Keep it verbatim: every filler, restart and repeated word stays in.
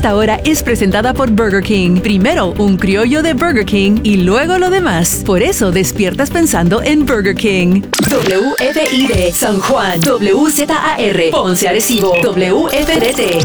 esta hora es presentada por Burger King. Primero un criollo de Burger King y luego lo demás. Por eso despiertas pensando en Burger King. W F I D San Juan, W Z A R Ponce Arecibo, W F D T